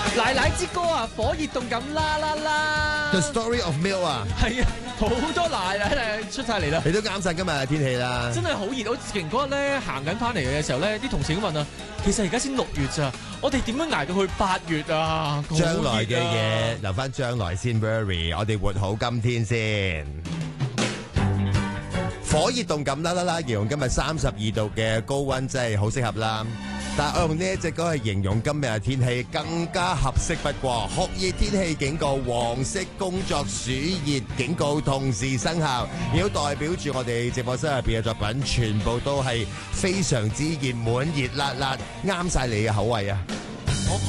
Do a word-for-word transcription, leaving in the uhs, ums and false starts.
奶奶之歌啊，火熱動感啦啦啦 The Story of Milk 啊， 係啊，好多奶奶出晒嚟啦， 你都啱晒今日嘅天氣啦， 真係好熱。我勁嗰日咧行緊翻嚟嘅時候咧，啲同事都問啊，其實而家先六月咋，我哋點樣捱到去八月啊？ 將來嘅嘢留翻將來先 worry， 我哋活好今天先。火熱動感啦啦啦，形容今日三十二度嘅高溫真係好適合啦。但係我用呢一隻歌去形容今日嘅天氣更加合適不過，酷熱天氣警告、黃色工作暑熱警告同時生效，亦都代表住我哋直播室入邊嘅作品全部都係非常之熱門、熱辣辣，啱晒你嘅口味啊！